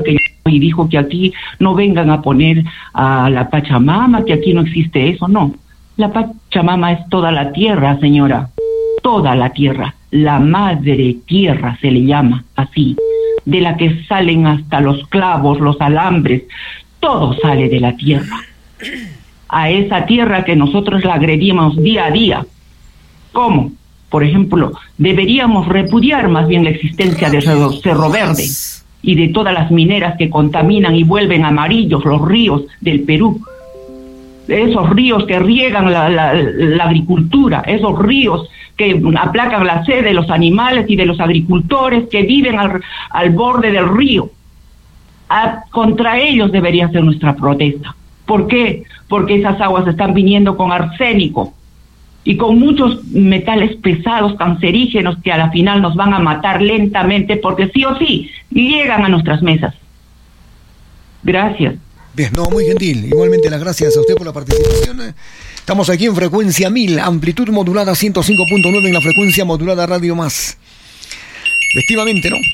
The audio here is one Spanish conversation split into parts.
que y dijo que aquí no vengan a poner a la Pachamama, que aquí no existe eso. No, la Pachamama es toda la tierra, señora, toda la tierra. La madre tierra se le llama así, de la que salen hasta los clavos, los alambres, todo sale de la tierra. A esa tierra que nosotros la agredimos día a día. ¿Cómo? Por ejemplo, deberíamos repudiar más bien la existencia de Cerro Verde y de todas las mineras que contaminan y vuelven amarillos los ríos del Perú. Esos ríos que riegan la agricultura, esos ríos que aplacan la sed de los animales y de los agricultores que viven al borde del río. Contra ellos debería ser nuestra protesta. ¿Por qué? Porque esas aguas están viniendo con arsénico y con muchos metales pesados, cancerígenos, que a la final nos van a matar lentamente, porque sí o sí llegan a nuestras mesas. Gracias. Bien, no, muy gentil. Igualmente las gracias a usted por la participación. Estamos aquí en frecuencia 1000, amplitud modulada 105.9 en la frecuencia modulada Radio Más. Efectivamente, ¿no?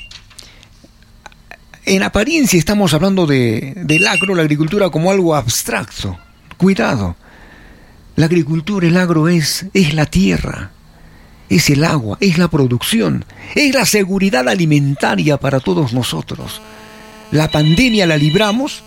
En apariencia estamos hablando del agro, la agricultura, como algo abstracto. Cuidado. La agricultura, el agro es la tierra, es el agua, es la producción, es la seguridad alimentaria para todos nosotros. La pandemia la libramos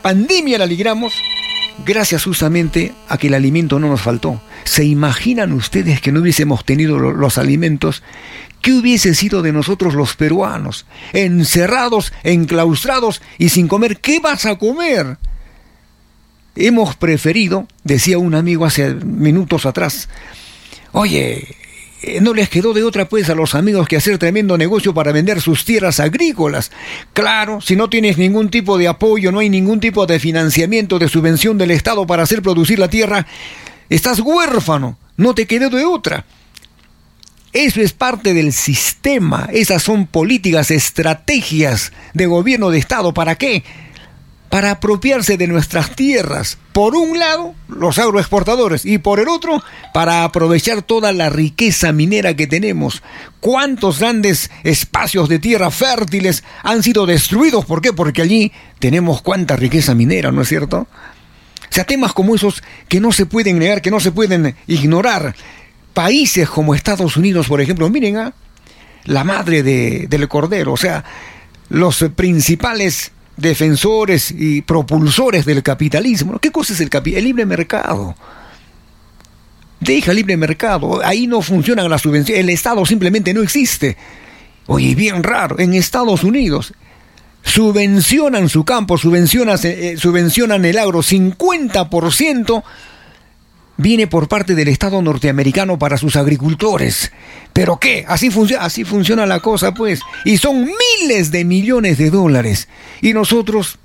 gracias justamente a que el alimento no nos faltó. ¿Se imaginan ustedes que no hubiésemos tenido los alimentos? ¿Qué hubiese sido de nosotros los peruanos? Encerrados, enclaustrados y sin comer. ¿Qué vas a comer? Hemos preferido, decía un amigo hace minutos atrás, oye, no les quedó de otra pues a los amigos que hacer tremendo negocio para vender sus tierras agrícolas. Claro, si no tienes ningún tipo de apoyo, no hay ningún tipo de financiamiento, de subvención del Estado para hacer producir la tierra, estás huérfano, no te quedó de otra. Eso es parte del sistema, esas son políticas, estrategias de gobierno de Estado. ¿Para qué? Para apropiarse de nuestras tierras. Por un lado, los agroexportadores, y por el otro, para aprovechar toda la riqueza minera que tenemos. ¿Cuántos grandes espacios de tierra fértiles han sido destruidos? ¿Por qué? Porque allí tenemos cuánta riqueza minera, ¿no es cierto? O sea, temas como esos que no se pueden negar, que no se pueden ignorar. Países como Estados Unidos, por ejemplo, miren, la madre del cordero, o sea, los principales defensores y propulsores del capitalismo. ¿Qué cosa es el libre mercado? Deja libre mercado, ahí no funcionan las subvenciones, el Estado simplemente no existe. Oye, bien raro, en Estados Unidos subvencionan su campo, subvencionan el agro, 50% viene por parte del Estado norteamericano para sus agricultores. ¿Pero qué? Así funciona la cosa, pues. Y son miles de millones de dólares. Y nosotros,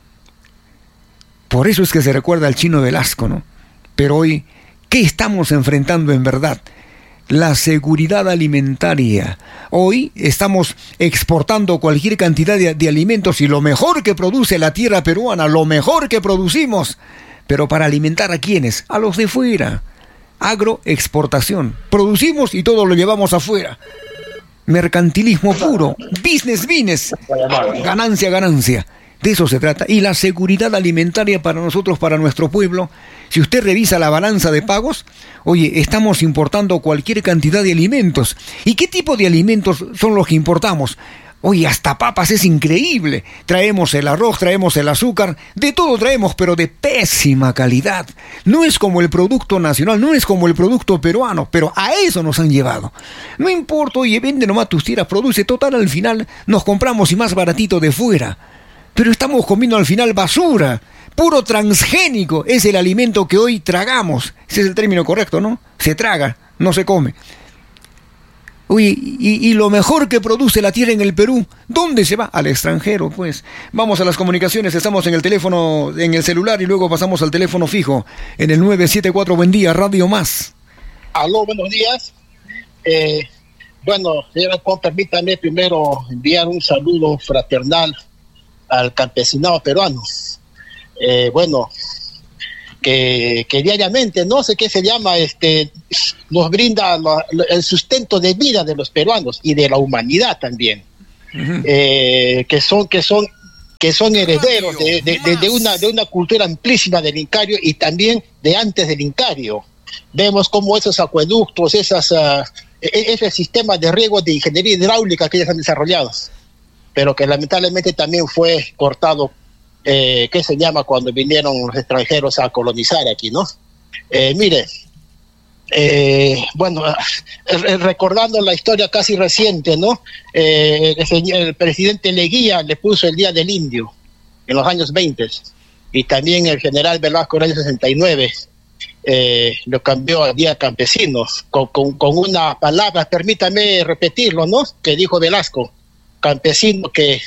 por eso es que se recuerda al Chino Velasco, ¿no? Pero hoy, ¿qué estamos enfrentando en verdad? La seguridad alimentaria. Hoy estamos exportando cualquier cantidad de alimentos y lo mejor que produce la tierra peruana, lo mejor que producimos. Pero ¿para alimentar a quiénes? A los de fuera. Agroexportación. Producimos y todo lo llevamos afuera. Mercantilismo puro. Business. Ganancia. De eso se trata. Y la seguridad alimentaria para nosotros, para nuestro pueblo. Si usted revisa la balanza de pagos, oye, estamos importando cualquier cantidad de alimentos. ¿Y qué tipo de alimentos son los que importamos? Oye, hasta papas, es increíble. Traemos el arroz, traemos el azúcar, de todo traemos, pero de pésima calidad. No es como el producto nacional, no es como el producto peruano, pero a eso nos han llevado. No importa, oye, vende nomás tus tierras, produce, total, al final nos compramos y más baratito de fuera. Pero estamos comiendo al final basura. Puro transgénico es el alimento que hoy tragamos. Ese es el término correcto, ¿no? Se traga, no se come. Oye, y lo mejor que produce la tierra en el Perú, ¿dónde se va? Al extranjero, pues. Vamos a las comunicaciones, estamos en el teléfono, en el celular y luego pasamos al teléfono fijo, en el 974, buen día, Radio Más. Aló, buenos días. Bueno, señora, permítame primero enviar un saludo fraternal al campesinado peruano. Que diariamente, no sé qué se llama, nos brinda el sustento de vida de los peruanos y de la humanidad también. Uh-huh. Que son que son herederos de una cultura amplísima del Incario y también de antes del Incario. Vemos cómo esos acueductos, ese sistema de riego de ingeniería hidráulica que ellos han desarrollado, pero que lamentablemente también fue cortado, ¿qué se llama? Cuando vinieron los extranjeros a colonizar aquí, ¿no? Mire, bueno, recordando la historia casi reciente, ¿no? El presidente Leguía le puso el Día del Indio en los años 20, y también el general Velasco en el año 69 lo cambió al Día Campesino con una palabra, permítame repetirlo, ¿no? Que dijo Velasco: campesino que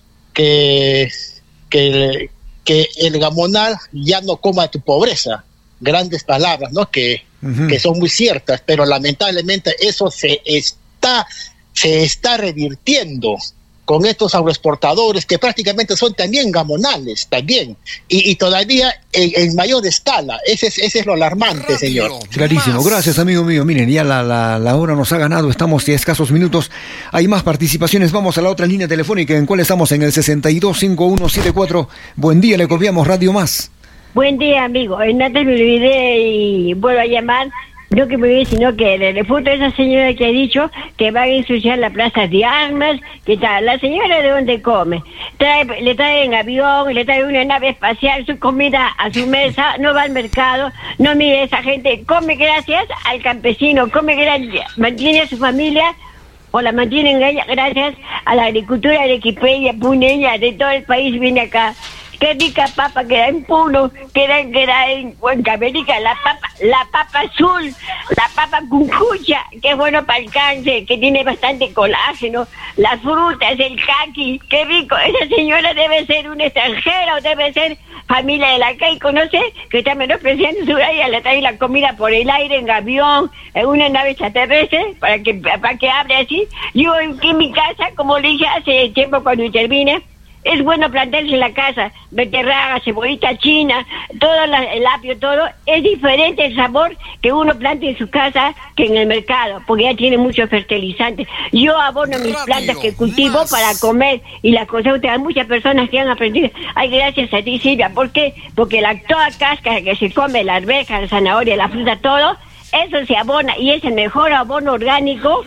el gamonal ya no coma tu pobreza. Grandes palabras, ¿no? Que son muy ciertas, pero lamentablemente eso se está revirtiendo con estos agroexportadores que prácticamente son también gamonales, también, y todavía en mayor escala. Ese es lo alarmante, señor. Clarísimo, gracias, amigo mío. Miren, ya la hora nos ha ganado, estamos ya escasos minutos, hay más participaciones. Vamos a la otra línea telefónica, ¿en cuál estamos? En el 625174. Buen día, le copiamos Radio Más. Buen día, amigo. Antes me olvidé y vuelvo a llamar. No que me olvidé, sino que le refuto a esa señora que ha dicho que va a ensuciar la plaza de armas. ¿Qué tal? La señora, ¿de dónde come? Le traen avión, le traen una nave espacial, su comida a su mesa, no va al mercado. No, mire, esa gente come gracias al campesino, come gracias, mantiene a su familia, o la mantienen gracias a la agricultura arequipeña, puneña, de todo el país viene acá. Qué rica papa que da en Puno, que da en Huancavelica, la papa azul, la papa cuncucha, que es bueno para el cáncer, que tiene bastante colágeno, las frutas, el caqui, qué rico. Esa señora debe ser una extranjera o debe ser familia de la calle, conoce, que está menospreciando su área, le trae la comida por el aire, en avión, en una nave extraterrestre, para que hable así. Yo aquí en mi casa, como le dije hace tiempo cuando intervine, es bueno plantarse en la casa, beterraga, cebollita china, todo el apio, todo. Es diferente el sabor que uno plante en su casa que en el mercado, porque ya tiene muchos fertilizantes. Yo abono mis plantas que cultivo para comer y las cosecho. Hay muchas personas que han aprendido. Ay, gracias a ti, Silvia. ¿Por qué? Porque toda cáscara que se come, la arveja, la zanahoria, la fruta, todo, eso se abona y es el mejor abono orgánico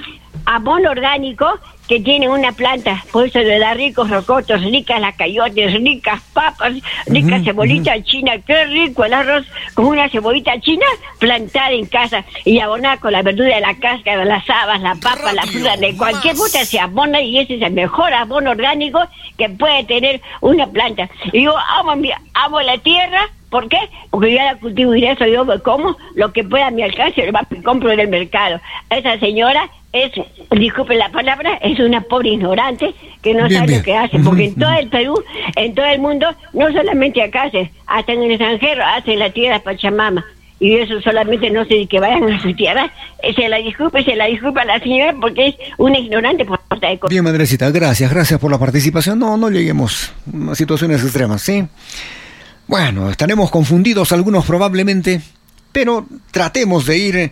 que tiene una planta. Por eso le da ricos rocotos, ricas las cayotes, ricas papas, ricas cebollitas chinas. Qué rico el arroz con una cebollita china plantada en casa y abonada con la verdura de la cáscara, las habas, la papa, la fruta, de cualquier fruta se abona, y ese es el mejor abono orgánico que puede tener una planta. Y yo amo la tierra. ¿Por qué? Porque yo la cultivo y eso yo me como lo que pueda a mi alcance, lo compro en el mercado. Esa señora disculpe la palabra, es una pobre ignorante que no sabe lo que hace, porque en todo el Perú, en todo el mundo, no solamente acá hasta en el extranjero hacen la tierra Pachamama, y eso solamente no sé que vayan a su tierra. Se la disculpa a la señora porque es una ignorante por falta de cosas. Bien, madrecita, gracias por la participación. No lleguemos a situaciones extremas, ¿sí? Bueno, estaremos confundidos algunos probablemente, pero tratemos de ir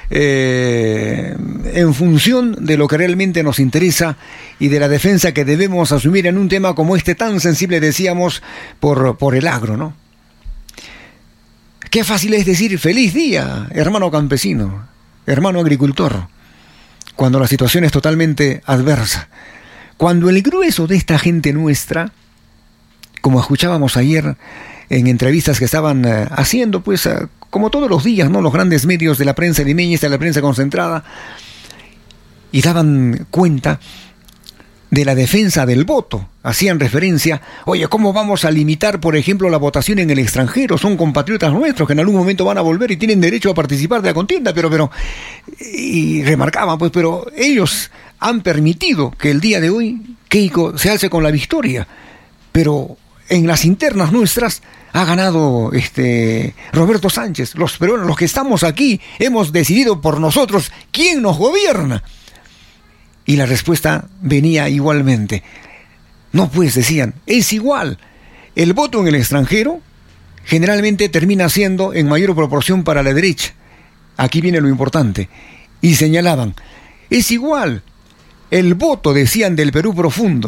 en función de lo que realmente nos interesa y de la defensa que debemos asumir en un tema como este tan sensible, decíamos, por el agro, ¿no? Qué fácil es decir feliz día, hermano campesino, hermano agricultor, cuando la situación es totalmente adversa. Cuando el grueso de esta gente nuestra, como escuchábamos ayer en entrevistas que estaban haciendo, pues como todos los días, ¿no?, los grandes medios de la prensa limeña, de la prensa concentrada, y daban cuenta de la defensa del voto. Hacían referencia, oye, ¿cómo vamos a limitar, por ejemplo, la votación en el extranjero? Son compatriotas nuestros que en algún momento van a volver y tienen derecho a participar de la contienda, y remarcaban, pues, pero ellos han permitido que el día de hoy Keiko se alce con la victoria, pero en las internas nuestras ha ganado Roberto Sánchez. Los peruanos, los que estamos aquí, hemos decidido por nosotros quién nos gobierna. Y la respuesta venía igualmente. No, pues, decían, es igual. El voto en el extranjero generalmente termina siendo en mayor proporción para la derecha. Aquí viene lo importante. Y señalaban, es igual. El voto, decían, del Perú profundo,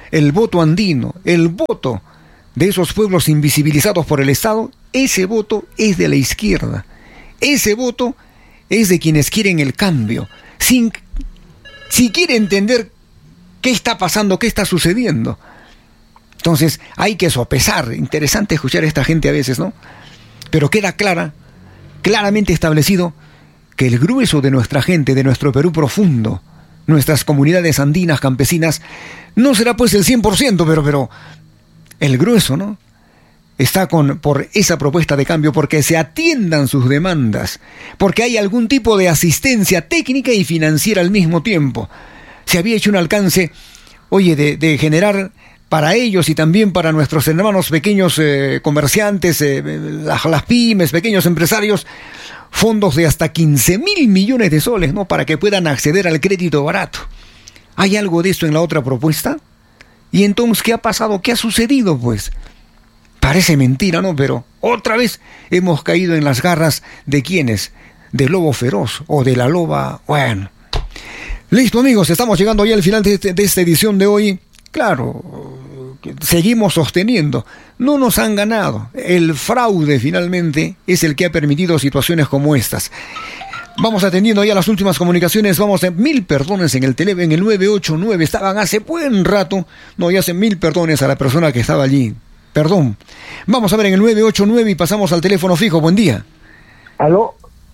el voto andino, el voto de esos pueblos invisibilizados por el Estado, ese voto es de la izquierda. Ese voto es de quienes quieren el cambio, si quiere entender qué está pasando, qué está sucediendo. Entonces hay que sopesar. Interesante escuchar a esta gente a veces, ¿no? Pero queda claramente establecido que el grueso de nuestra gente, de nuestro Perú profundo, nuestras comunidades andinas, campesinas, no será pues el 100%, pero el grueso, ¿no? Está por esa propuesta de cambio, porque se atiendan sus demandas, porque hay algún tipo de asistencia técnica y financiera al mismo tiempo. Se había hecho un alcance, de generar para ellos y también para nuestros hermanos pequeños comerciantes, las pymes, pequeños empresarios, fondos de hasta 15.000 millones de soles, ¿no? Para que puedan acceder al crédito barato. ¿Hay algo de esto en la otra propuesta? Y entonces, ¿qué ha pasado? ¿Qué ha sucedido, pues? Parece mentira, ¿no? Pero otra vez hemos caído en las garras de ¿quiénes? Del lobo feroz o de la loba. Bueno. Listo, amigos, estamos llegando ya al final de esta edición de hoy. Claro, seguimos sosteniendo. No nos han ganado. El fraude finalmente es el que ha permitido situaciones como estas. Vamos atendiendo ya las últimas comunicaciones. Vamos a 1000 perdones en el teléfono, en el 989. Estaban hace buen rato. No, ya hace 1000 perdones a la persona que estaba allí. Perdón. Vamos a ver en el 989 y pasamos al teléfono fijo. Buen día. ¿Aló?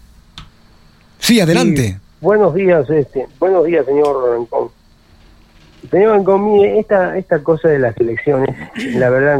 Sí, adelante. Sí, buenos días, señor Ancón. Señor Ancón, mire, esta cosa de las elecciones, la verdad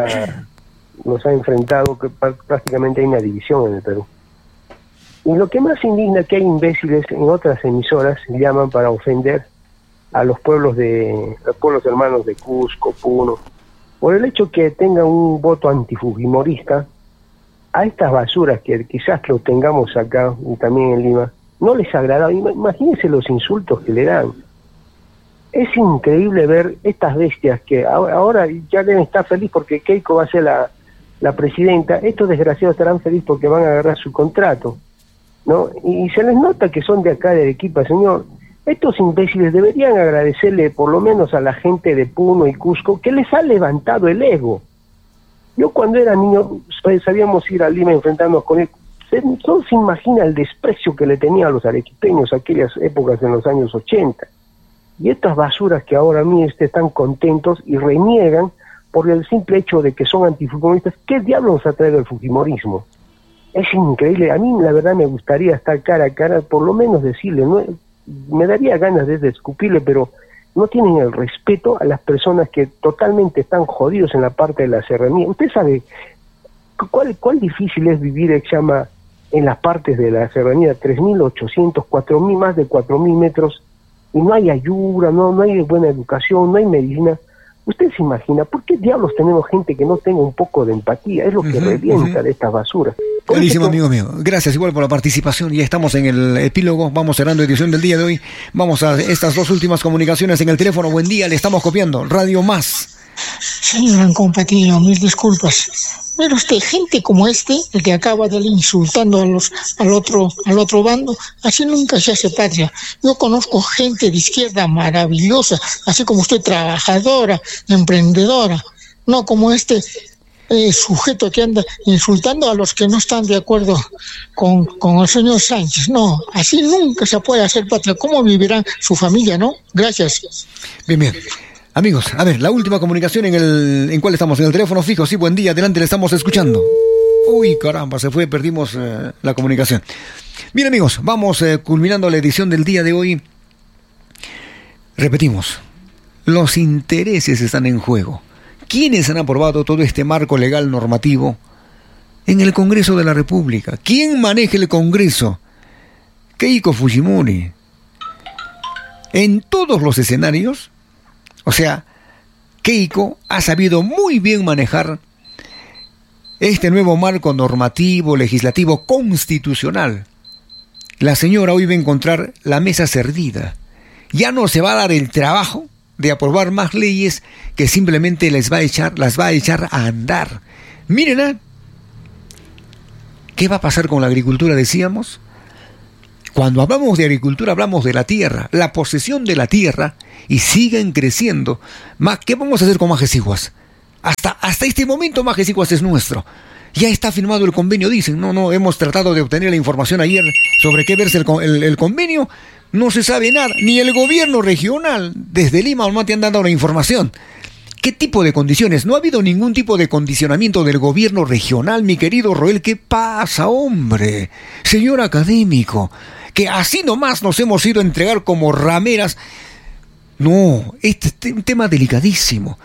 nos ha enfrentado que prácticamente hay una división en el Perú. Y lo que más indigna es que hay imbéciles en otras emisoras que llaman para ofender a los pueblos hermanos de Cusco, Puno, por el hecho que tengan un voto antifujimorista. A estas basuras que quizás lo tengamos acá y también en Lima, no les agrada. Imagínense los insultos que le dan. Es increíble ver estas bestias que ahora ya deben estar felices porque Keiko va a ser la presidenta. Estos desgraciados estarán felices porque van a agarrar su contrato, ¿no? Y se les nota que son de acá, de Arequipa, señor. Estos imbéciles deberían agradecerle por lo menos a la gente de Puno y Cusco que les ha levantado el ego. Yo cuando era niño sabíamos ir a Lima enfrentarnos con él. No se imagina el desprecio que le tenía a los arequipeños aquellas épocas en los años 80. Y estas basuras que ahora están contentos y reniegan por el simple hecho de que son antifujimoristas. ¿Qué diablos nos ha traído el fujimorismo? Es increíble. A mí la verdad me gustaría estar cara a cara, por lo menos decirle, ¿no? Me daría ganas de escupirle, pero no tienen el respeto a las personas que totalmente están jodidos en la parte de la serranía. Usted sabe cuál difícil es vivir, en las partes de la serranía, 3.800, 4.000, más de 4.000 metros, y no hay ayuda, no hay buena educación, no hay medicina. Usted se imagina, ¿por qué diablos tenemos gente que no tenga un poco de empatía? Es lo que revienta de estas basuras. Buenísimo, amigo mío. Gracias igual por la participación. Ya estamos en el epílogo. Vamos cerrando edición del día de hoy. Vamos a estas dos últimas comunicaciones en el teléfono. Buen día, le estamos copiando. Radio Más. Señor Ancón Patiño, mil disculpas. Mira usted, gente como el que acaba de ir insultando al otro bando, así nunca se hace patria. Yo conozco gente de izquierda maravillosa, así como usted, trabajadora, emprendedora, no como sujeto que anda insultando a los que no están de acuerdo con el señor Sánchez. No, así nunca se puede hacer patria. ¿Cómo vivirá su familia, no? Gracias. Bien. Amigos, a ver, la última comunicación ¿en cuál estamos? En el teléfono fijo. Sí, buen día, adelante, le estamos escuchando. Uy, caramba, perdimos la comunicación. Bien, amigos, vamos culminando la edición del día de hoy. Repetimos, los intereses están en juego. ¿Quiénes han aprobado todo este marco legal normativo? En el Congreso de la República. ¿Quién maneja el Congreso? Keiko Fujimori. En todos los escenarios, o sea, Keiko ha sabido muy bien manejar este nuevo marco normativo, legislativo, constitucional. La señora hoy va a encontrar la mesa servida. Ya no se va a dar el trabajo de aprobar más leyes que simplemente las va a echar a andar. Miren, ¿qué va a pasar con la agricultura? Decíamos, Cuando hablamos de agricultura, hablamos de la tierra, la posesión de la tierra, y siguen creciendo. ¿Qué vamos a hacer con Majesiguas? Hasta este momento Majesiguas es nuestro. Ya está firmado el convenio, dicen. No, hemos tratado de obtener la información ayer sobre qué verse el convenio. No se sabe nada, ni el gobierno regional desde Lima no te han dado la información. ¿Qué tipo de condiciones? No ha habido ningún tipo de condicionamiento del gobierno regional, mi querido Roel. ¿Qué pasa, hombre? Señor académico, que así nomás nos hemos ido a entregar como rameras. No, este es un tema delicadísimo.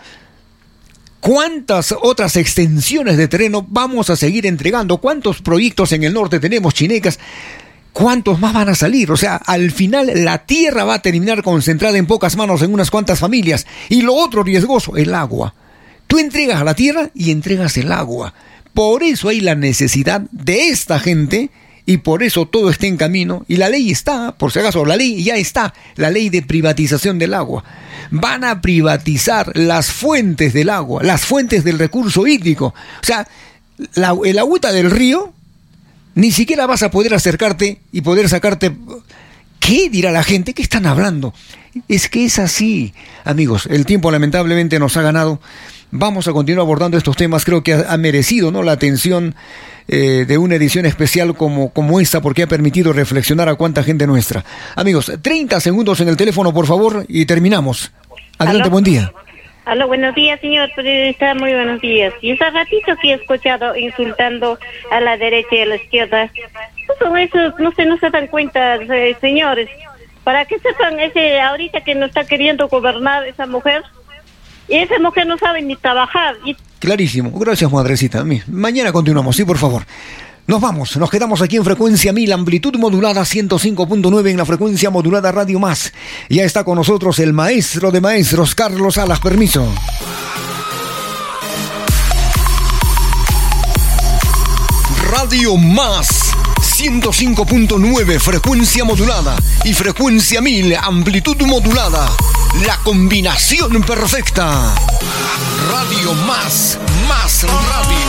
¿Cuántas otras extensiones de terreno vamos a seguir entregando? ¿Cuántos proyectos en el norte tenemos, chinecas? ¿Cuántos más van a salir? O sea, al final la tierra va a terminar concentrada en pocas manos, en unas cuantas familias. Y lo otro riesgoso, el agua. Tú entregas a la tierra y entregas el agua. Por eso hay la necesidad de esta gente y por eso todo está en camino. Y la ley está, por si acaso, la ley ya está, la ley de privatización del agua. Van a privatizar las fuentes del agua, las fuentes del recurso hídrico. O sea, el agüita del río, ni siquiera vas a poder acercarte y poder sacarte. ¿Qué dirá la gente? ¿Qué están hablando? Es que es así. Amigos, el tiempo lamentablemente nos ha ganado. Vamos a continuar abordando estos temas. Creo que ha merecido, ¿no?, la atención de una edición especial como esta, porque ha permitido reflexionar a cuánta gente nuestra. Amigos, 30 segundos en el teléfono, por favor, y terminamos. Adelante, buen día. Aló, buenos días, señor periodista, muy buenos días. Y ese ratito que he escuchado insultando a la derecha y a la izquierda, son esos, no se dan cuenta, señores, para que sepan, ahorita que nos está queriendo gobernar esa mujer, y esa mujer no sabe ni trabajar. Clarísimo, gracias, madrecita. Mañana continuamos, sí, por favor. Nos vamos, nos quedamos aquí en frecuencia 1000, amplitud modulada 105.9 en la frecuencia modulada Radio Más. Ya está con nosotros el maestro de maestros, Carlos Salas, permiso. Radio Más 105.9, frecuencia modulada, y frecuencia 1000, amplitud modulada. La combinación perfecta. Radio Más, más radio.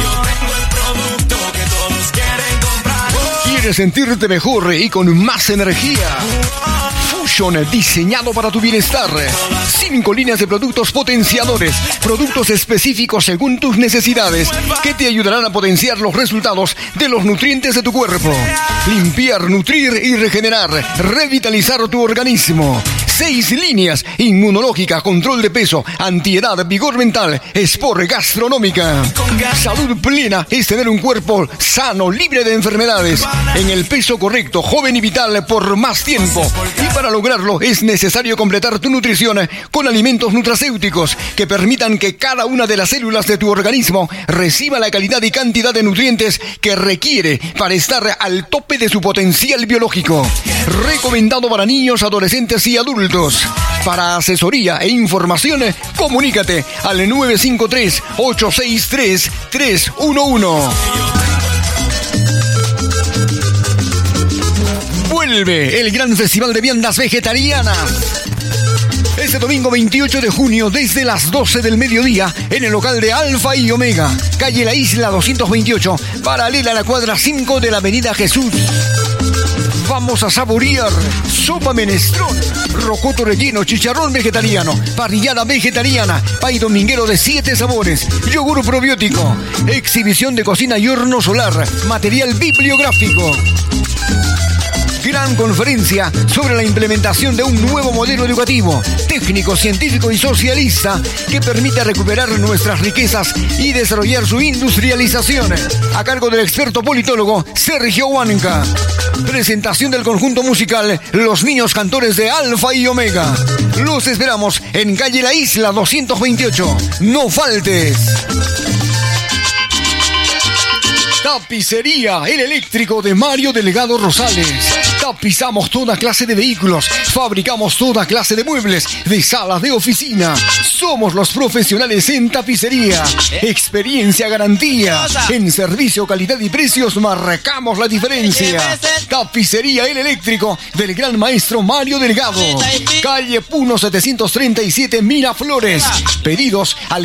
¿Quieres sentirte mejor y con más energía? Fusion, diseñado para tu bienestar. 5 líneas de productos potenciadores, productos específicos según tus necesidades, que te ayudarán a potenciar los resultados de los nutrientes de tu cuerpo. Limpiar, nutrir y regenerar, revitalizar tu organismo. 6 líneas: inmunológica, control de peso, antiedad, vigor mental, sport, gastronómica. Salud plena es tener un cuerpo sano, libre de enfermedades, en el peso correcto, joven y vital por más tiempo. Y para lograrlo es necesario completar tu nutrición con alimentos nutracéuticos que permitan que cada una de las células de tu organismo reciba la calidad y cantidad de nutrientes que requiere para estar al tope de su potencial biológico. Recomendado para niños, adolescentes y adultos. Para asesoría e información, comunícate al 953-863-311. Vuelve el gran festival de viandas vegetarianas. Este domingo 28 de junio, desde las 12 del mediodía, en el local de Alfa y Omega, calle La Isla 228, paralela a la cuadra 5 de la avenida Jesús. Vamos a saborear sopa menestrón, rocoto relleno, chicharrón vegetariano, parrillada vegetariana, pay dominguero de 7 sabores, yogur probiótico, exhibición de cocina y horno solar, material bibliográfico. Gran conferencia sobre la implementación de un nuevo modelo educativo, técnico, científico y socialista que permite recuperar nuestras riquezas y desarrollar su industrialización, a cargo del experto politólogo Sergio Huanca. Presentación del conjunto musical Los Niños Cantores de Alfa y Omega. Los esperamos en calle La Isla 228. No faltes. Tapicería El Eléctrico de Mario Delgado Rosales. Tapizamos toda clase de vehículos, fabricamos toda clase de muebles, de salas de oficina. Somos los profesionales en tapicería. Experiencia, garantía. En servicio, calidad y precios marcamos la diferencia. Tapicería El Eléctrico del gran maestro Mario Delgado. Calle Puno 737 Miraflores. Pedidos al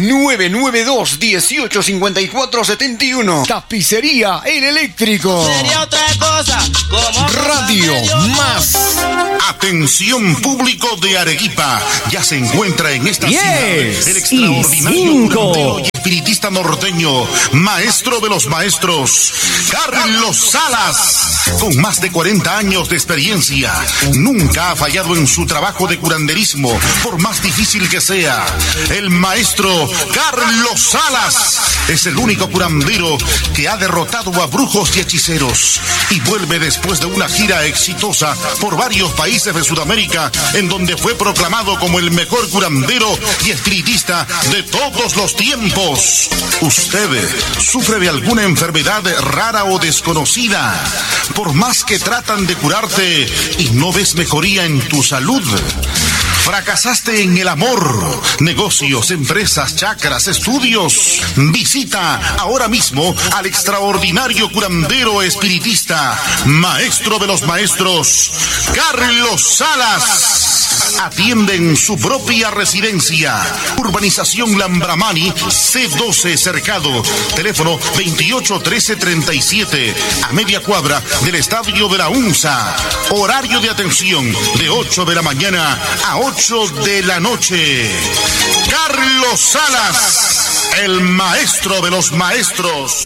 992-1854-71. Tapicería El Eléctrico. Radio radio más. Atención público de Arequipa, ya se encuentra en esta cima el extraordinario curandero y espiritista norteño, maestro de los maestros, Carlos Salas, con más de 40 años de experiencia. Nunca ha fallado en su trabajo de curanderismo, por más difícil que sea. El maestro Carlos Salas es el único curandero que ha derrotado a brujos y hechiceros y vuelve después de una gira exitosa por varios países de Sudamérica, en donde fue proclamado como el mejor curandero y espiritista de todos los tiempos. ¿Usted sufre de alguna enfermedad rara o desconocida? Por más que tratan de curarte y no ves mejoría en tu salud. ¿Fracasaste en el amor, negocios, empresas, chakras, estudios? Visita ahora mismo al extraordinario curandero espiritista, maestro de los maestros, Carlos Salas. Atiende en su propia residencia. Urbanización Lambramani, C12 Cercado. Teléfono 281337, a media cuadra del estadio de la UNSA. Horario de atención de 8 de la mañana a 8 de la noche. Carlos Salas, el maestro de los maestros.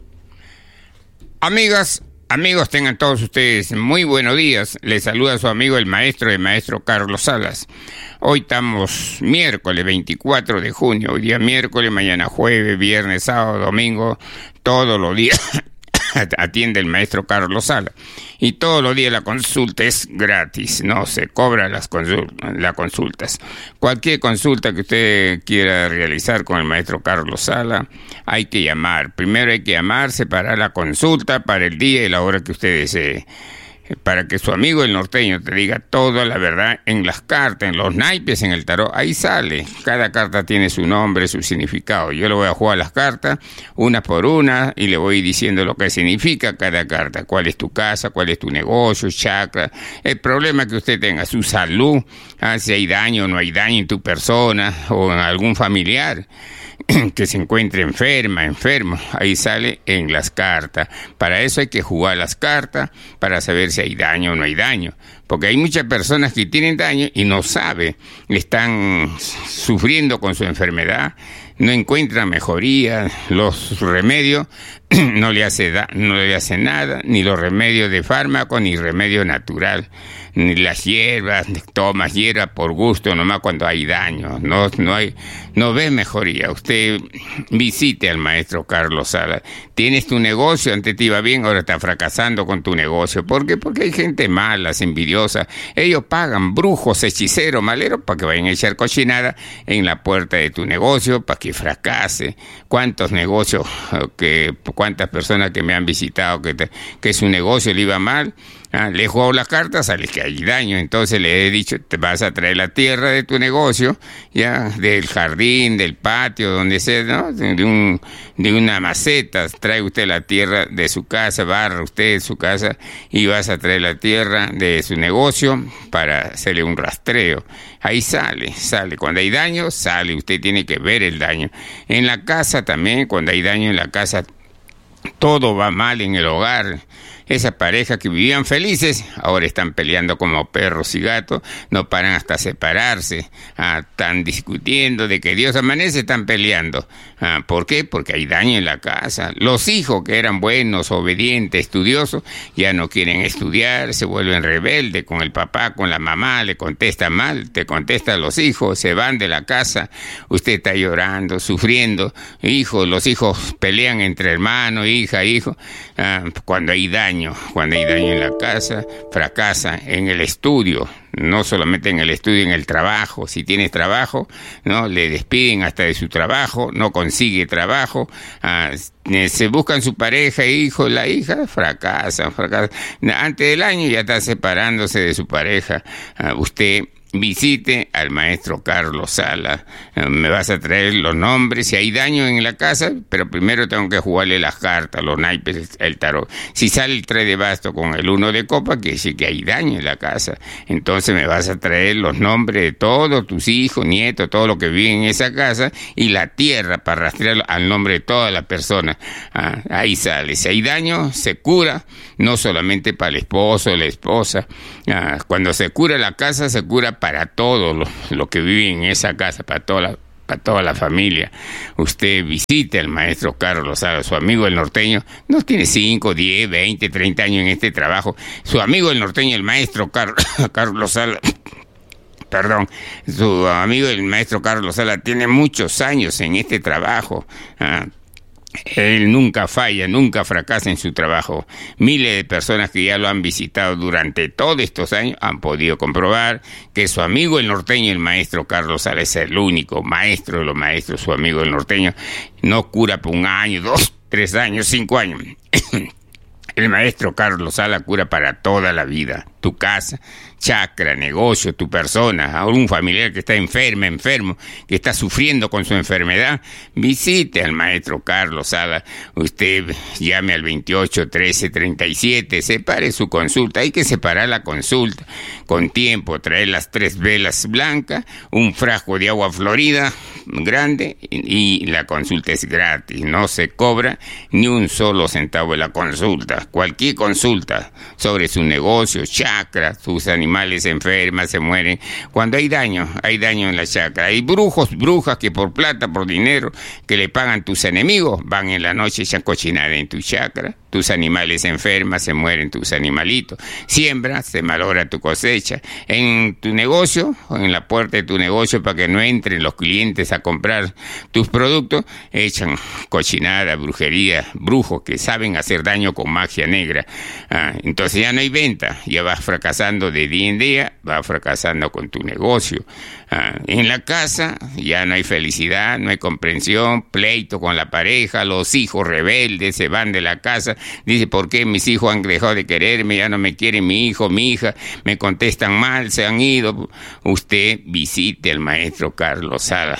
Amigas, amigos, tengan todos ustedes muy buenos días. Les saluda su amigo el maestro Carlos Salas. Hoy estamos miércoles 24 de junio. Hoy día miércoles, mañana jueves, viernes, sábado, domingo. Todos los días atiende el maestro Carlos Salas. Y todos los días la consulta es gratis, no se cobra las consultas. Cualquier consulta que usted quiera realizar con el maestro Carlos Salas, hay que llamar. Primero hay que llamar, separar la consulta para el día y la hora que usted desee, para que su amigo el norteño te diga toda la verdad en las cartas, en los naipes, en el tarot. Ahí sale, cada carta tiene su nombre, su significado. Yo le voy a jugar las cartas una por una y le voy diciendo lo que significa cada carta, cuál es tu casa, cuál es tu negocio, chakra, el problema que usted tenga, su salud, si hay daño o no hay daño en tu persona o en algún familiar que se encuentre enfermo, ahí sale en las cartas. Para eso hay que jugar las cartas, para saber si hay daño o no hay daño, porque hay muchas personas que tienen daño y no saben, están sufriendo con su enfermedad, no encuentran mejoría, los remedios no le hace nada, ni los remedios de fármaco, ni remedio natural, ni las hierbas, tomas hierba por gusto, nomás cuando hay daño, no ves mejoría. Usted visite al maestro Carlos Salas. Tienes tu negocio, antes te iba bien, ahora está fracasando con tu negocio. ¿Por qué? Porque hay gente mala, envidiosa. Ellos pagan brujos, hechiceros, maleros, para que vayan a echar cochinada en la puerta de tu negocio, para que fracase. ¿Cuántos negocios, cuántas personas que me han visitado que su negocio le iba mal? Le juego las cartas, sale que hay daño. Entonces le he dicho, te vas a traer la tierra de tu negocio, ya, del jardín, del patio, donde sea, ¿no? De una maceta, trae usted la tierra de su casa, barra usted su casa y vas a traer la tierra de su negocio para hacerle un rastreo. Ahí sale. Cuando hay daño, sale. Usted tiene que ver el daño. En la casa también, cuando hay daño en la casa, todo va mal en el hogar. Esas parejas que vivían felices, ahora están peleando como perros y gatos, no paran hasta separarse, están discutiendo de que Dios amanece, están peleando. ¿Por qué? Porque hay daño en la casa. Los hijos que eran buenos, obedientes, estudiosos, ya no quieren estudiar, se vuelven rebeldes con el papá, con la mamá, le contestan mal, te contestan los hijos, se van de la casa, usted está llorando, sufriendo, los hijos pelean entre hermanos, hija, hijo, cuando hay daño en la casa, fracasa en el estudio, no solamente en el estudio, en el trabajo. Si tienes trabajo, no le despiden hasta de su trabajo, no consigue trabajo, se buscan su pareja, hijo, la hija, fracasan. Antes del año ya está separándose de su pareja. Usted visite al maestro Carlos Sala. Me vas a traer los nombres, si hay daño en la casa, pero primero tengo que jugarle las cartas, los naipes, el tarot. Si sale el 3 de basto con el 1 de copa, quiere decir que hay daño en la casa. Entonces me vas a traer los nombres de todos tus hijos, nietos, todo lo que vive en esa casa, y la tierra para rastrearlo al nombre de todas las personas. Ahí sale. Si hay daño, se cura, no solamente para el esposo o la esposa. Cuando se cura la casa, se cura para todos los que viven en esa casa, para toda la familia. Usted visite al maestro Carlos Sala, su amigo el norteño. No tiene 5, 10, 20, 30 años en este trabajo. Su amigo el norteño, el maestro Carlos Sala, perdón, su amigo el maestro Carlos Sala tiene muchos años en este trabajo. Él nunca falla, nunca fracasa en su trabajo. Miles de personas que ya lo han visitado durante todos estos años han podido comprobar que su amigo el norteño, el maestro Carlos Sala, es el único maestro de los maestros. Su amigo el norteño no cura por 1 año, 2, 3 años, 5 años. El maestro Carlos Sala cura para toda la vida. Tu casa, chacra, negocio, tu persona, a un familiar que está enfermo, que está sufriendo con su enfermedad, visite al maestro Carlos Sala. Usted llame al 28 13 37, separe su consulta. Hay que separar la consulta con tiempo, traer las 3 velas blancas, un frasco de agua florida grande, y la consulta es gratis, no se cobra ni un solo centavo de la consulta. Cualquier consulta sobre su negocio, chakra, sus animales se enferman, se mueren. Cuando hay daño en la chakra. Hay brujas que por plata, por dinero, que le pagan tus enemigos, van en la noche y echan cochinada en tu chakra. Tus animales se enferman, se mueren tus animalitos. Siembra, se malogra tu cosecha. En tu negocio, en la puerta de tu negocio, para que no entren los clientes a comprar tus productos, echan cochinada, brujería, brujos que saben hacer daño con magia negra. Entonces ya no hay venta, ya vas fracasando de día en día, vas fracasando con tu negocio. En la casa ya no hay felicidad, no hay comprensión, pleito con la pareja, los hijos rebeldes se van de la casa. Dice, ¿por qué mis hijos han dejado de quererme? Ya no me quieren mi hijo, mi hija, me contestan mal, se han ido. Usted visite al maestro Carlos Sala.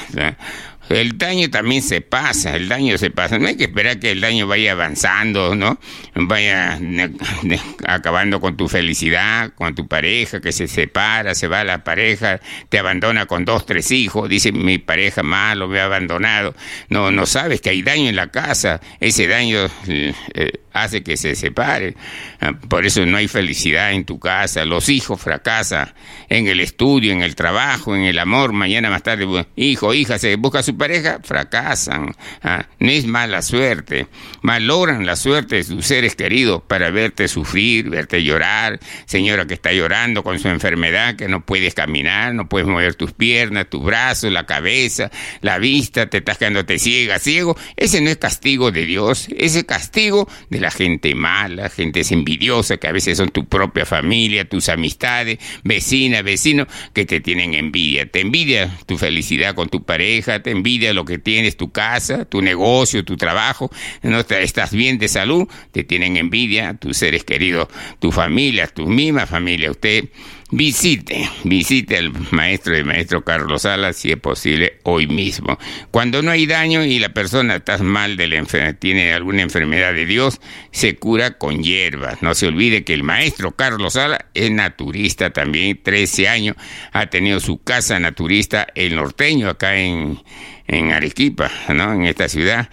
El daño también se pasa, no hay que esperar que el daño vaya avanzando, ¿no? Vaya acabando con tu felicidad, con tu pareja que se separa, se va la pareja, te abandona con 2, 3 hijos, dice mi pareja malo, me ha abandonado. No sabes que hay daño en la casa, ese daño hace que se separe. Por eso no hay felicidad en tu casa, los hijos fracasan en el estudio, en el trabajo, en el amor. Mañana más tarde, hijo, hija, se busca su pareja, fracasan. No es mala suerte, malogran la suerte de sus seres queridos para verte sufrir, verte llorar. Señora que está llorando con su enfermedad, que no puedes caminar, no puedes mover tus piernas, tus brazos, la cabeza, la vista, te estás quedándote ciego. Ese no es castigo de Dios, ese castigo de la gente mala, gente envidiosa, que a veces son tu propia familia, tus amistades, vecinas, vecinos, que te tienen envidia. Te envidia tu felicidad con tu pareja, te envidia lo que tienes, tu casa, tu negocio, tu trabajo, no estás bien de salud, te tienen envidia tus seres queridos, tu familia, tu misma familia. Usted visite al maestro Carlos Sala, si es posible, hoy mismo. Cuando no hay daño y la persona está mal de la enfermedad, tiene alguna enfermedad de Dios, se cura con hierbas. No se olvide que el maestro Carlos Sala es naturista también, 13 años, ha tenido su casa naturista, el norteño, acá en Arequipa, ¿no? En esta ciudad.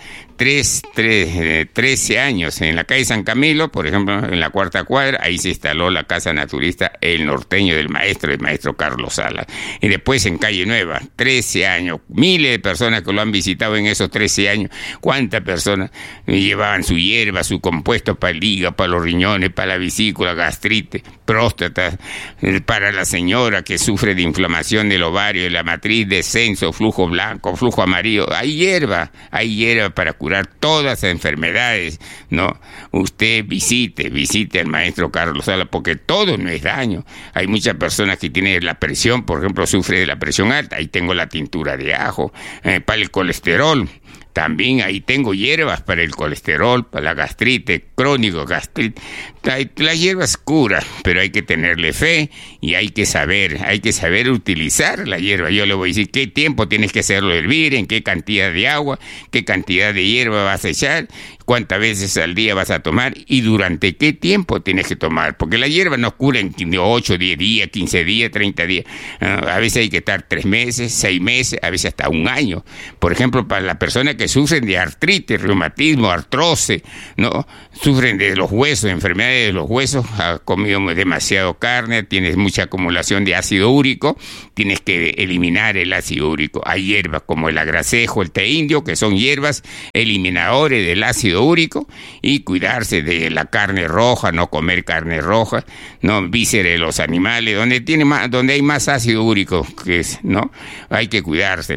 13 años en la calle San Camilo, por ejemplo, en la 4ª cuadra, ahí se instaló la casa naturista El Norteño el maestro Carlos Sala. Y después en Calle Nueva, 13 años, miles de personas que lo han visitado en esos 13 años. ¿Cuántas personas llevaban su hierba, su compuesto para el hígado, para los riñones, para la vesícula, gastritis, próstata, para la señora que sufre de inflamación del ovario, de la matriz, descenso, flujo blanco, flujo amarillo? Hay hierba para curar todas las enfermedades, ¿no? Usted visite al maestro Carlos Sala, porque todo no es daño. Hay muchas personas que tienen la presión, por ejemplo, sufre de la presión alta, ahí tengo la tintura de ajo, para el colesterol, También ahí tengo hierbas para el colesterol, para la gastritis, crónico gastritis. Las hierbas curan, pero hay que tenerle fe y hay que saber utilizar la hierba. Yo le voy a decir qué tiempo tienes que hacerlo hervir, en qué cantidad de agua, qué cantidad de hierba vas a echar, cuántas veces al día vas a tomar y durante qué tiempo tienes que tomar. Porque la hierba no cura en 8, 10 días, 15 días, 30 días. A veces hay que estar 3 meses, 6 meses, a veces hasta un año. Por ejemplo, para las personas que sufren de artritis, reumatismo, artrosis, ¿no? Sufren de los huesos, enfermedades de los huesos, ha comido demasiado carne, tienes mucha acumulación de ácido úrico, tienes que eliminar el ácido úrico. Hay hierbas como el agracejo, el té indio, que son hierbas eliminadores del ácido úrico, y cuidarse de la carne roja, no comer carne roja, no vísceras de los animales, donde hay más ácido úrico, ¿no? Hay que cuidarse.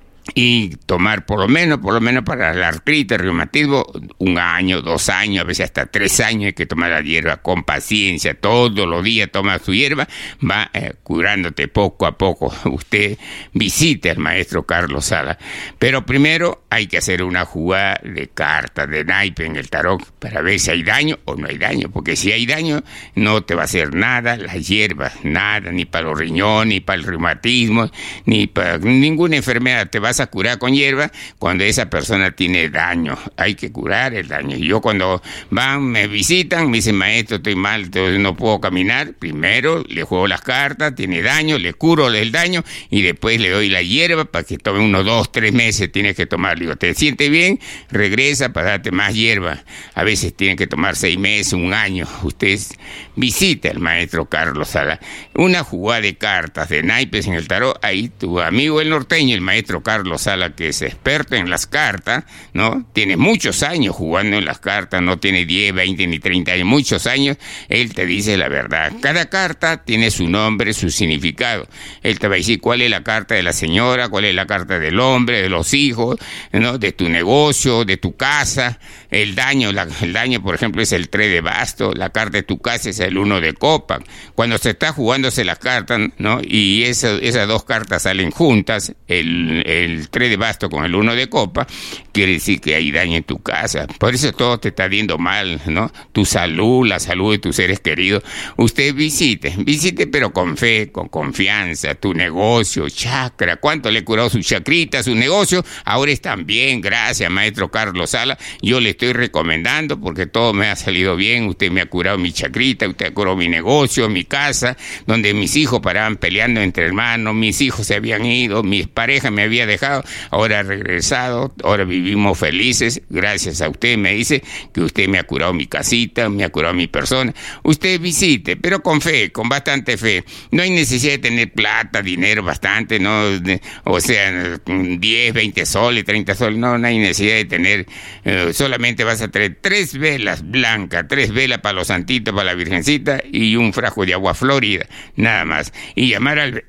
Y tomar por lo menos para la artritis, reumatismo, 1 año, 2 años, a veces hasta 3 años hay que tomar la hierba con paciencia. Todos los días toma su hierba, va curándote poco a poco. Usted visite al maestro Carlos Salas. Pero primero hay que hacer una jugada de cartas, de naipe en el tarot, para ver si hay daño o no hay daño. Porque si hay daño, no te va a hacer nada la hierba, nada, ni para los riñones, ni para el reumatismo, ni para ninguna enfermedad. Te vas a curar con hierba cuando esa persona tiene daño. Hay que curar el daño. Yo cuando me visitan, me dicen, maestro, estoy mal, entonces no puedo caminar. Primero le juego las cartas, tiene daño, le curo el daño y después le doy la hierba para que tome 1, 2, 3 meses. Tienes que tomar. Digo, ¿te sientes bien? Regresa para darte más hierba. A veces tiene que tomar 6 meses, 1 año. Usted visite al maestro Carlos Salas. Una jugada de cartas, de naipes en el tarot. Ahí tu amigo el norteño, el maestro Carlos Salas, que es experto en las cartas, ¿no? Tiene muchos años jugando en las cartas, no tiene 10, 20 ni 30 años, muchos años. Él te dice la verdad. Cada carta tiene su nombre, su significado. Él te va a decir cuál es la carta de la señora, cuál es la carta del hombre, de los hijos, ¿no? De tu negocio, de tu casa. El daño, por ejemplo, es el 3 de bastos. La carta de tu casa es el 1 de copa. Cuando se está jugándose las cartas, ¿no? Y esas 2 cartas salen juntas, el 3 de basto con el 1 de copa, quiere decir que hay daño en tu casa. Por eso todo te está yendo mal, ¿no? Tu salud, la salud de tus seres queridos. Usted visite, pero con fe, con confianza, tu negocio, chakra. ¿Cuánto le he curado su chacrita, su negocio? Ahora están bien, gracias, maestro Carlos Salas. Yo le estoy recomendando porque todo me ha salido bien. Usted me ha curado mi chacrita, usted ha curado mi negocio, mi casa, donde mis hijos paraban peleando entre hermanos, mis hijos se habían ido, mi pareja me había dejado, ahora ha regresado, ahora vivimos felices, gracias a usted. Me dice que usted me ha curado mi casita, me ha curado mi persona. Usted visite, pero con fe, con bastante fe. No hay necesidad de tener plata, dinero bastante, no, o sea, 10, 20 soles, 30 soles, no hay necesidad de tener, solamente vas a traer 3 velas blancas, 3 velas para los santitos, para la virgencita y un frasco de agua florida, nada más. Y llamar al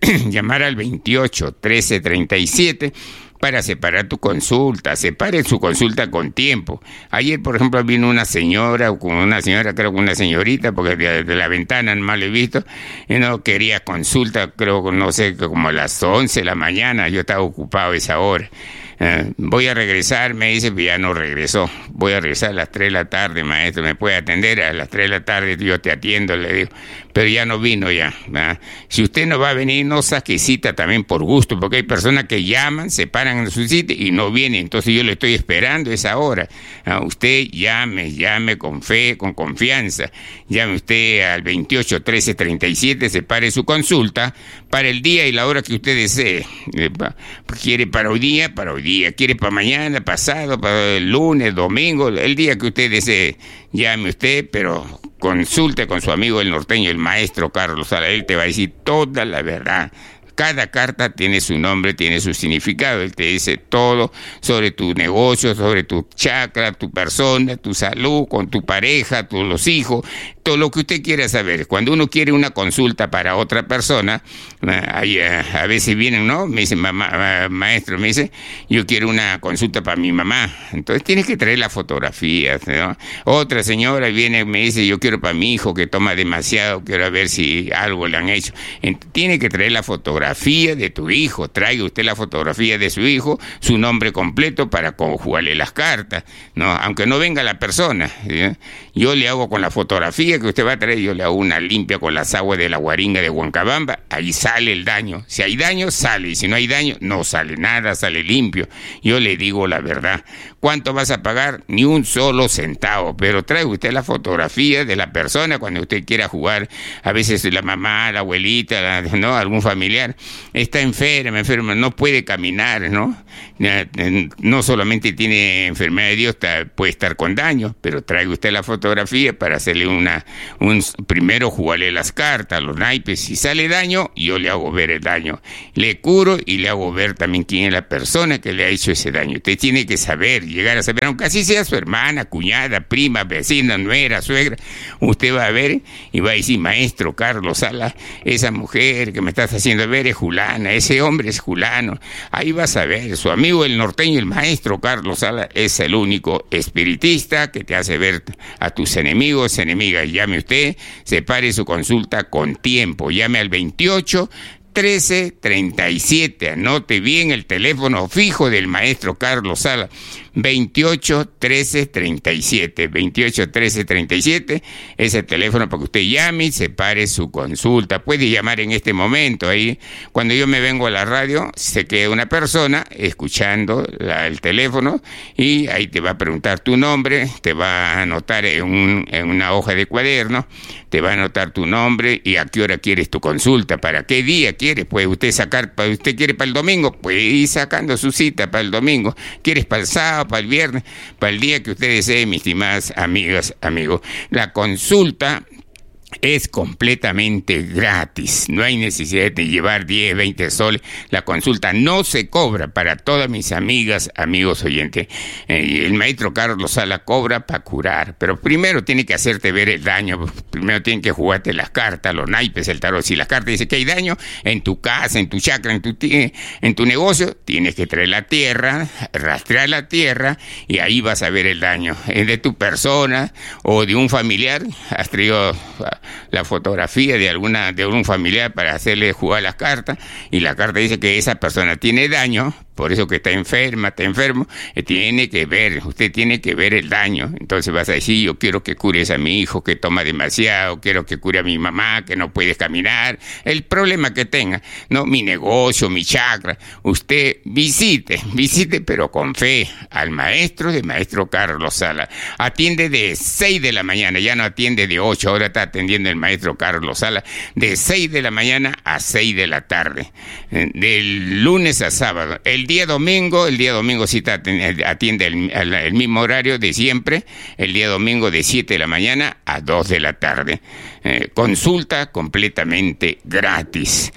28 13 37 para separar tu consulta. Separe su consulta con tiempo. Ayer, por ejemplo, vino una señora, creo que una señorita, porque de la ventana nomás lo he visto, y no quería consulta, creo, no sé, como a las 11 de la mañana, yo estaba ocupado a esa hora. Voy a regresar, me dice, pero ya no regresó. Voy a regresar a las 3 de la tarde, maestro, ¿me puede atender? A las 3 de la tarde yo te atiendo, le digo. Pero ya no vino ya, ¿verdad? Si usted no va a venir, no saque cita también por gusto, porque hay personas que llaman, se paran en su sitio y no vienen. Entonces yo le estoy esperando esa hora. Usted llame con fe, con confianza. Llame usted al 28 13 37, separe su consulta para el día y la hora que usted desee. Quiere para hoy día, quiere para mañana, pasado, para el lunes, domingo, el día que usted desee. Llame usted, pero consulte con su amigo el norteño, el maestro Carlos Salas. Él te va a decir toda la verdad. Cada carta tiene su nombre, tiene su significado. Él te dice todo sobre tu negocio, sobre tu chakra, tu persona, tu salud, con tu pareja, los hijos, todo lo que usted quiera saber. Cuando uno quiere una consulta para otra persona, a veces vienen, ¿no? Me dicen, maestro, me dice, yo quiero una consulta para mi mamá. Entonces tienes que traer las fotografías, ¿no? Otra señora viene, me dice, yo quiero para mi hijo que toma demasiado, quiero ver si algo le han hecho. Tiene que traer la fotografía. fotografía de tu hijo. Traiga usted la fotografía de su hijo, su nombre completo para jugarle las cartas, ¿no? Aunque no venga la persona, ¿sí? Yo le hago con la fotografía que usted va a traer, yo le hago una limpia con las aguas de la Guaringa de Huancabamba, ahí sale el daño. Si hay daño, sale, y si no hay daño, no sale nada, sale limpio. Yo le digo la verdad. ¿Cuánto vas a pagar? Ni un solo centavo, pero trae usted la fotografía de la persona cuando usted quiera jugar. A veces la mamá, la abuelita, ¿no? Algún familiar está enferma, no puede caminar, ¿no? No solamente tiene enfermedad de Dios, puede estar con daño, pero traiga usted la fotografía para hacerle primero jugarle las cartas, los naipes. Si sale daño, yo le hago ver el daño, le curo y le hago ver también quién es la persona que le ha hecho ese daño. Usted tiene que saber, llegar a saber, aunque así sea su hermana, cuñada, prima, vecina, nuera, suegra, usted va a ver y va a decir: maestro Carlos Sala, esa mujer que me estás haciendo ver es fulana, ese hombre es fulano. Ahí vas a ver, su amigo el norteño, el maestro Carlos Sala, es el único espiritista que te hace ver a tus enemigos, enemigas. Llame usted, separe su consulta con tiempo, llame al 28 13 37, anote bien el teléfono fijo del maestro Carlos Sala, 28 13 37, 28 13 37, es el teléfono para que usted llame y separe su consulta. Puede llamar en este momento, ahí cuando yo me vengo a la radio se queda una persona escuchando el teléfono y ahí te va a preguntar tu nombre, te va a anotar en una hoja de cuaderno, te va a anotar tu nombre y a qué hora quieres tu consulta, para qué día quieres. Puede usted sacar, usted quiere para el domingo, puede ir sacando su cita para el domingo. ¿Quieres para el sábado, para el viernes, para el día que usted desee, mis estimadas amigas, amigos? La consulta es completamente gratis, no hay necesidad de llevar 10, 20 soles. La consulta no se cobra para todas mis amigas, amigos oyentes. El maestro Carlos Sala cobra para curar, pero primero tiene que hacerte ver el daño, primero tiene que jugarte las cartas, los naipes, el tarot. Si las cartas dicen que hay daño en tu casa, en tu chacra, en tu negocio, tienes que traer la tierra, rastrear la tierra y ahí vas a ver el daño. Es de tu persona o de un familiar, has traído la fotografía de algún familiar para hacerle jugar las cartas y la carta dice que esa persona tiene daño, por eso que está enfermo, usted tiene que ver el daño. Entonces vas a decir: yo quiero que cures a mi hijo que toma demasiado, quiero que cure a mi mamá que no puede caminar, el problema que tenga, no, mi negocio, mi chakra. Usted visite pero con fe al maestro Carlos Sala. Atiende de 6 de la mañana, ya no atiende de 8, ahora está atendiendo el maestro Carlos Sala de 6 de la mañana a 6 de la tarde, del lunes a sábado. El día domingo sí atiende el mismo horario de siempre, el día domingo de 7 de la mañana a 2 de la tarde. Consulta completamente gratis.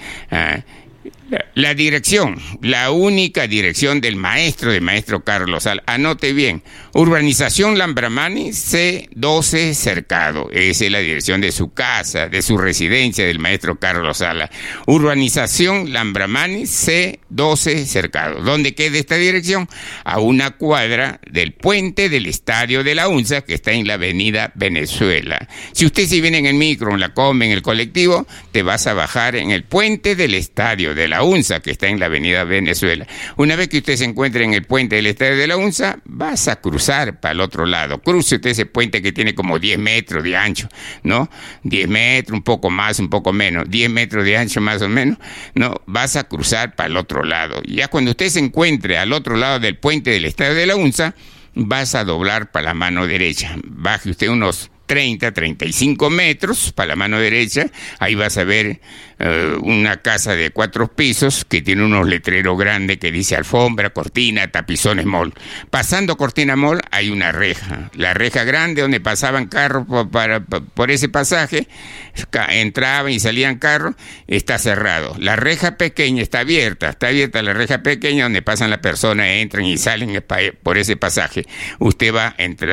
La dirección, la única dirección del maestro Carlos Sala, anote bien: Urbanización Lambramani, C12 Cercado. Esa es la dirección de su casa, de su residencia del maestro Carlos Sala. Urbanización Lambramani, C12 Cercado. ¿Dónde queda esta dirección? A una cuadra del puente del Estadio de la UNSA, que está en la avenida Venezuela. Si usted viene en el micro, en la combi, en el colectivo, te vas a bajar en el puente del Estadio de la UNSA, que está en la avenida Venezuela. Una vez que usted se encuentre en el puente del Estadio de la UNSA, vas a cruzar para el otro lado. Cruce usted ese puente que tiene como 10 metros de ancho, ¿no? 10 metros, un poco más, un poco menos, 10 metros de ancho más o menos, ¿no? Vas a cruzar para el otro lado. Ya cuando usted se encuentre al otro lado del puente del Estadio de la UNSA, vas a doblar para la mano derecha. Baje usted unos 30, 35 metros para la mano derecha, ahí vas a ver una casa de 4 pisos que tiene unos letreros grandes que dice alfombra, cortina, tapizones mall. Pasando cortina mall hay una reja, la reja grande donde pasaban carros por ese pasaje, entraban y salían carros, está cerrado. La reja pequeña está abierta la reja pequeña donde pasan las personas, entran y salen por ese pasaje. Usted va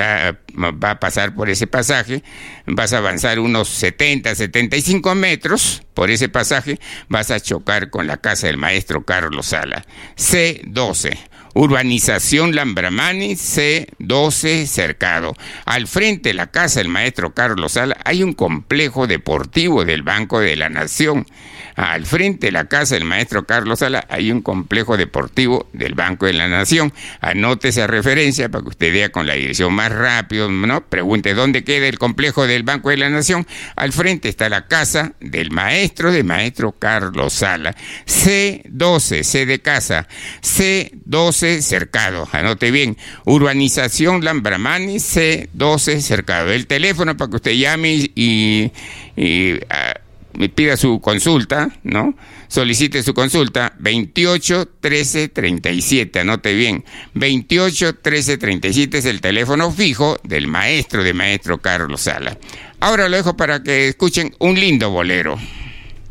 a pasar por ese pasaje, vas a avanzar unos 70, 75 metros por ese pasaje, vas a chocar con la casa del maestro Carlos Sala. C12, Urbanización Lambramani, C12 Cercado. Al frente de la casa del maestro Carlos Sala hay un complejo deportivo del Banco de la Nación. Al frente de la casa del maestro Carlos Sala hay un complejo deportivo del Banco de la Nación. Anote esa referencia para que usted vea con la dirección más rápido, ¿no? Pregunte dónde queda el complejo del Banco de la Nación. Al frente está la casa del maestro Carlos Sala. C12, C de casa, C12 Cercado. Anote bien, Urbanización Lambramani, C12 Cercado. El teléfono para que usted llame y me pida su consulta, ¿no? Solicite su consulta, 28 13 37, anote bien, 28 13 37 es el teléfono fijo del maestro Carlos Sala. Ahora lo dejo para que escuchen un lindo bolero.